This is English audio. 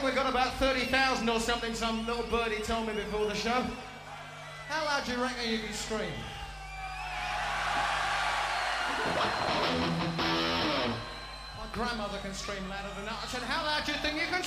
reckon we've got about 30,000 or something, some little birdie told me before the show. How loud do you reckon you can scream? My grandmother can scream louder than that. I said, how loud do you think you can